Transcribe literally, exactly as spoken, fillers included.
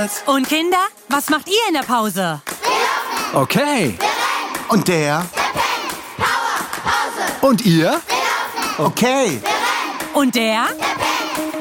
Vorwärts. Und Kinder, was macht ihr in der Pause? Okay. Und der? Und ihr? Okay. Und der? Der